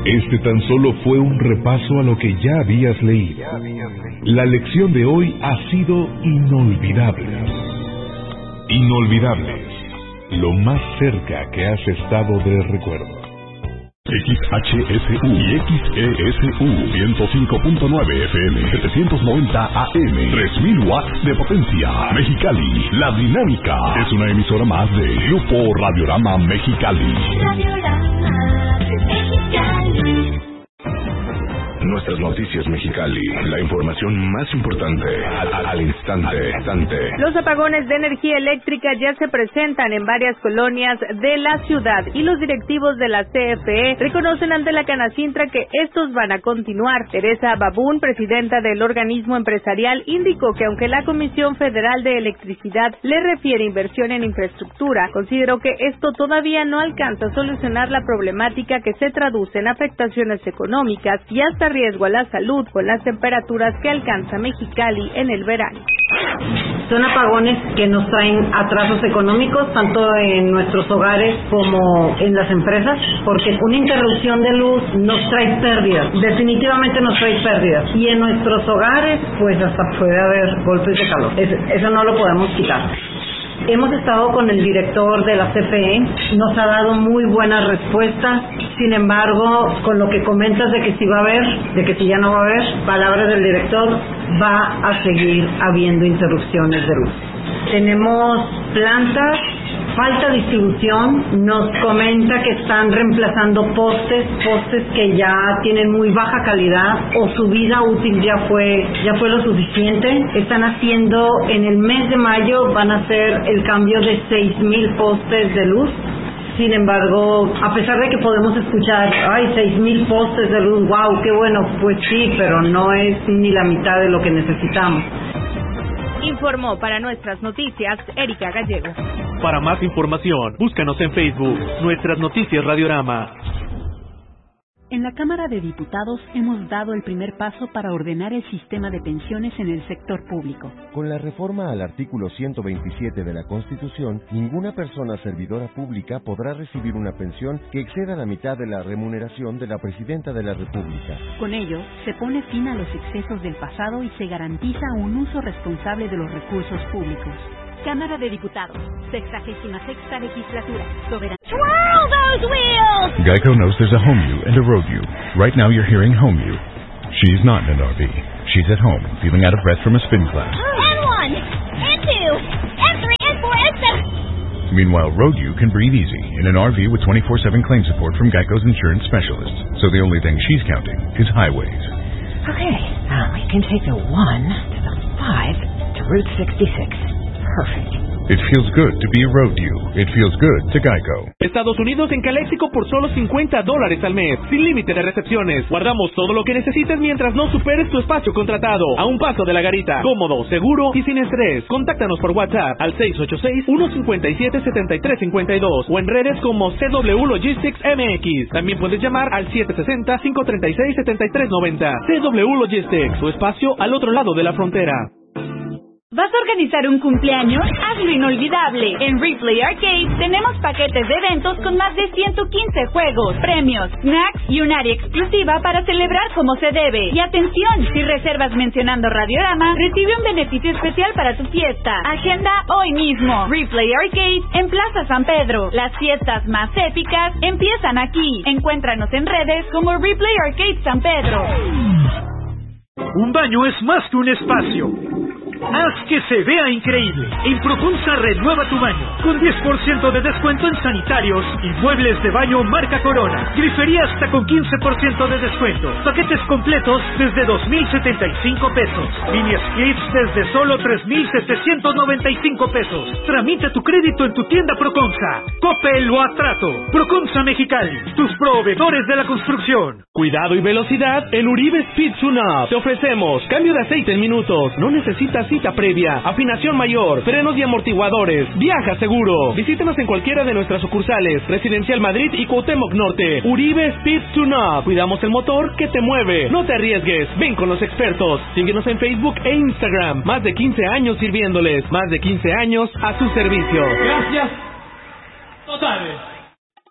Este tan solo fue un repaso a lo que ya habías leído. La lección de hoy ha sido inolvidable. Inolvidables, lo más cerca que has estado de recuerdo. XHSU y XESU 105.9 FM 790 AM 3000 watts de potencia. Mexicali, La Dinámica es una emisora más de Grupo Radiorama Mexicali. Radiorama Mexicali. Nuestras noticias Mexicali, la información más importante al instante. Los apagones de energía eléctrica ya se presentan en varias colonias de la ciudad y los directivos de la CFE reconocen ante la Canacintra que estos van a continuar. Teresa Babún, presidenta del organismo empresarial, indicó que aunque la Comisión Federal de Electricidad le refiere inversión en infraestructura, consideró que esto todavía no alcanza a solucionar la problemática que se traduce en afectaciones económicas y hasta riesgo a la salud con las temperaturas que alcanza Mexicali en el verano. Son apagones que nos traen atrasos económicos tanto en nuestros hogares como en las empresas, porque una interrupción de luz nos trae pérdidas, definitivamente nos trae pérdidas, y en nuestros hogares pues hasta puede haber golpes de calor, eso no lo podemos quitar. Hemos estado con el director de la CFE, nos ha dado muy buenas respuestas. Sin embargo, con lo que comentas de que sí va a haber, de que sí ya no va a haber, palabras del director, va a seguir habiendo interrupciones de luz. Tenemos plantas, falta distribución, nos comenta que están reemplazando postes que ya tienen muy baja calidad o su vida útil ya fue lo suficiente. Están haciendo, en el mes de mayo van a hacer el cambio de 6,000 postes de luz. Sin embargo, a pesar de que podemos escuchar, 6,000 postes de luz, wow, qué bueno, pues sí, pero no es ni la mitad de lo que necesitamos. Informó para nuestras noticias Erika Gallego. Para más información, búscanos en Facebook, Nuestras Noticias Radiorama. En la Cámara de Diputados hemos dado el primer paso para ordenar el sistema de pensiones en el sector público. Con la reforma al artículo 127 de la Constitución, ninguna persona servidora pública podrá recibir una pensión que exceda la mitad de la remuneración de la Presidenta de la República. Con ello, se pone fin a los excesos del pasado y se garantiza un uso responsable de los recursos públicos. Cámara de Diputados, 66ª Legislatura, Soberana. Twirl those wheels! Geico knows there's a home you and a road you. Right now you're hearing home you. She's not in an RV. She's at home, feeling out of breath from a spin class. And 1, and 2, and 3, and 4, and 7. Meanwhile, road you can breathe easy in an RV with 24/7 claim support from Geico's insurance specialists. So the only thing she's counting is highways. Okay, we can take the 1 to the 5 to Route 66. Perfect. It feels good to be a road you. It feels good to Geico. Estados Unidos en Caléxico por solo $50 al mes, sin límite de recepciones. Guardamos todo lo que necesites mientras no superes tu espacio contratado. A un paso de la garita. Cómodo, seguro y sin estrés. Contáctanos por WhatsApp al 686-157-7352 o en redes como CW Logistics MX. También puedes llamar al 760-536-7390. CW Logistics, su espacio al otro lado de la frontera. ¿Vas a organizar un cumpleaños? Hazlo inolvidable. En Replay Arcade tenemos paquetes de eventos con más de 115 juegos, premios, snacks y un área exclusiva para celebrar como se debe. Y atención, si reservas mencionando Radiorama, recibe un beneficio especial para tu fiesta. Agenda hoy mismo. Replay Arcade en Plaza San Pedro. Las fiestas más épicas empiezan aquí. Encuéntranos en redes como Replay Arcade San Pedro. Un baño es más que un espacio. Haz que se vea increíble. En Proconsa renueva tu baño con 10% de descuento en sanitarios y muebles de baño marca Corona. Grifería hasta con 15% de descuento. Paquetes completos desde 2,075 pesos. Mini splits desde solo 3,795 pesos. Tramita tu crédito en tu tienda Proconsa. Coppel o Atrato. Proconsa Mexicali, tus proveedores de la construcción. Cuidado y velocidad en Uribe Speed Tune-Up. Te ofrecemos cambio de aceite en minutos. No necesitas cita previa, afinación mayor, frenos y amortiguadores. Viaja seguro. Visítanos en cualquiera de nuestras sucursales, Residencial Madrid y Cuauhtémoc Norte. Uribe Speed Tune-Up. Cuidamos el motor que te mueve. No te arriesgues. Ven con los expertos. Síguenos en Facebook e Instagram. Más de 15 años sirviéndoles. Más de 15 años a su servicio. Gracias totales.